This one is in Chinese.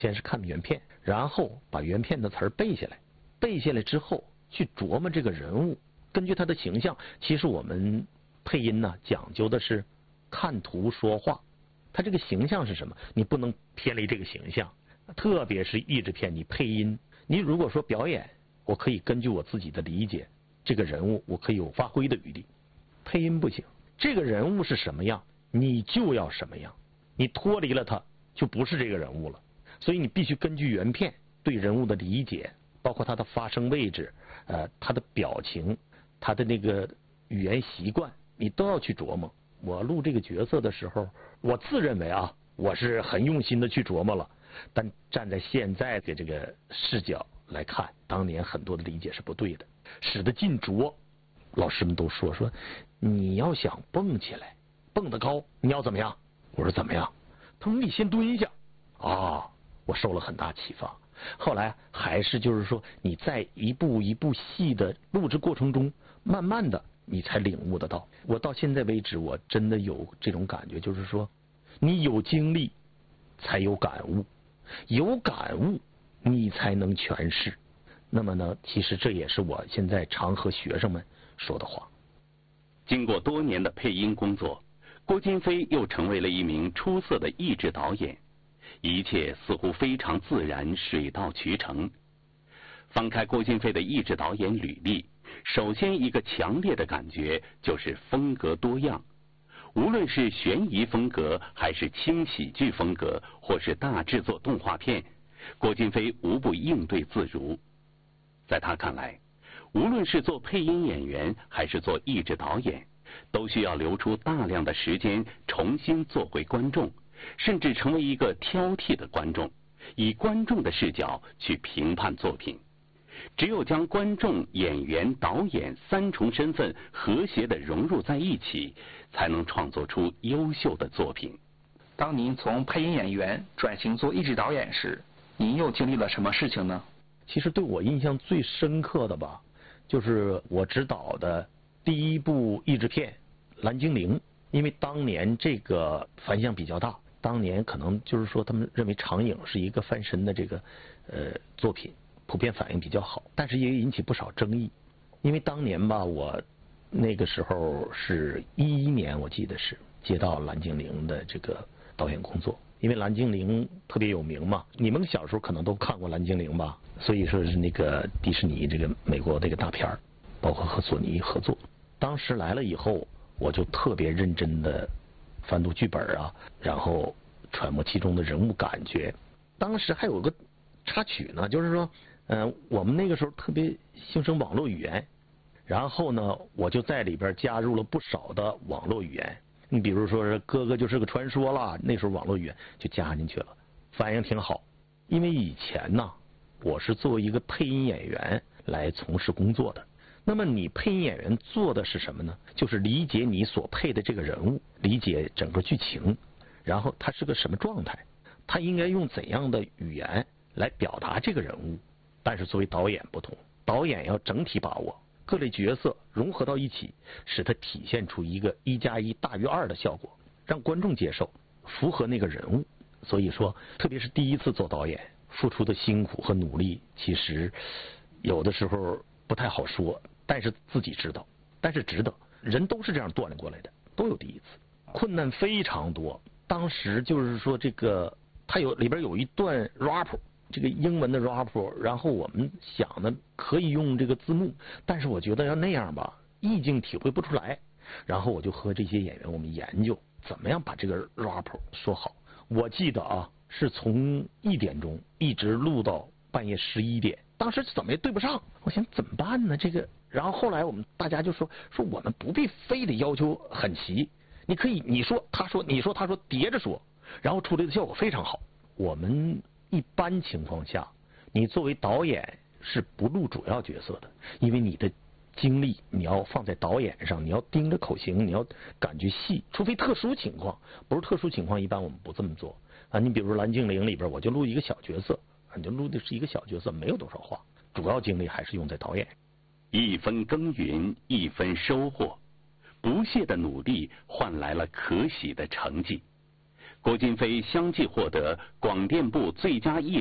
先是看原片，然后把原片的词儿背下来，背下来之后去琢磨这个人物，根据他的形象。其实我们配音呢，讲究的是看图说话，他这个形象是什么，你不能偏离这个形象。特别是译制片，你配音，你如果说表演，我可以根据我自己的理解，这个人物我可以有发挥的余地。配音不行，这个人物是什么样，你就要什么样，你脱离了他，就不是这个人物了。所以你必须根据原片对人物的理解，包括他的发声位置，他的表情，他的那个语言习惯，你都要去琢磨。我录这个角色的时候，我自认为啊，我是很用心的去琢磨了，但站在现在的这个视角来看，当年很多的理解是不对的，使得尽拙。老师们都说你要想蹦起来，蹦得高，你要怎么样？我说怎么样？他说你先蹲下啊。我受了很大启发。后来还是就是说，你在一步一步戏的录制过程中，慢慢的你才领悟得到。我到现在为止，我真的有这种感觉，就是说，你有经历才有感悟，有感悟你才能诠释。那么呢，其实这也是我现在常和学生们说的话。 经过多年的配音工作，郭京飞又成为了一名出色的译制导演。一切似乎非常自然，水到渠成。翻开郭京飞的译制导演履历，首先一个强烈的感觉就是风格多样。无论是悬疑风格，还是轻喜剧风格，或是大制作动画片，郭京飞无不应对自如。在他看来，无论是做配音演员，还是做译制导演，都需要留出大量的时间重新做回观众，甚至成为一个挑剔的观众，以观众的视角去评判作品。只有将观众、演员、导演三重身份和谐地融入在一起，才能创作出优秀的作品。 当您从配音演员转型做译制导演时，您又经历了什么事情呢？ 其实对我印象最深刻的吧，就是我执导的第一部译制片《蓝精灵》，因为当年这个反响比较大。当年可能就是说，他们认为长影是一个翻身的这个作品，普遍反应比较好，但是也引起不少争议。因为当年吧，我那个时候是11年，我记得是接到蓝精灵的这个导演工作。因为蓝精灵特别有名嘛，你们小时候可能都看过蓝精灵吧，所以说是那个迪士尼这个美国这个大片，包括和索尼合作。当时来了以后，我就特别认真的翻读剧本啊，然后揣摩其中的人物感觉。当时还有个插曲呢，就是说，我们那个时候特别兴盛网络语言，然后呢，我就在里边加入了不少的网络语言。你比如说哥哥就是个传说啦，那时候网络语言就加进去了，反应挺好。因为以前呢，我是作为一个配音演员来从事工作的。那么你配音演员做的是什么呢？就是理解你所配的这个人物，理解整个剧情，然后他是个什么状态，他应该用怎样的语言来表达这个人物。但是作为导演不同，导演要整体把握各类角色融合到一起，使它体现出一个1+1大于2的效果，让观众接受，符合那个人物。所以说，特别是第一次做导演，付出的辛苦和努力，其实有的时候不太好说，但是自己知道，但是值得。人都是这样锻炼过来的，都有第一次，困难非常多。当时就是说，这个它里边有一段 rap， 这个英文的 rap， 然后我们想呢可以用这个字幕，但是我觉得要那样吧，意境体会不出来。然后我就和这些演员我们研究怎么样把这个 rap 说好。我记得啊，是从1点钟一直录到半夜11点，当时怎么也对不上。我想怎么办呢？这个，然后后来我们大家就说我们不必非得要求很齐，你可以你说他说你说他说叠着说，然后出来的效果非常好。我们一般情况下，你作为导演是不录主要角色的，因为你的精力你要放在导演上，你要盯着口型，你要感觉戏，除非特殊情况，不是特殊情况一般我们不这么做啊。你比如说《蓝精灵》里边，我就录一个小角色，你就录的是一个小角色，没有多少话，主要精力还是用在导演。 一分耕耘一分收获，不懈的努力换来了可喜的成绩。 郭京飞相继获得广电部最佳艺